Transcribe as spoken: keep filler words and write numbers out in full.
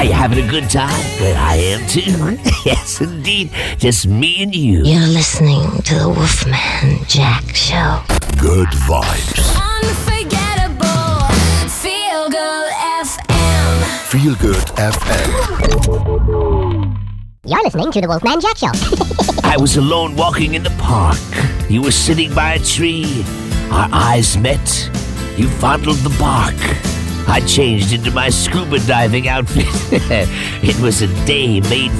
Are you having a good time? Good, I am too. Yes, indeed. Just me and you. You're listening to the Wolfman Jack Show. Good vibes. Unforgettable. Feel Good F M. Feel Good F M. You're listening to the Wolfman Jack Show. I was alone walking in the park. You were sitting by a tree. Our eyes met. You fondled the bark. I changed into my scuba diving outfit. It was a day made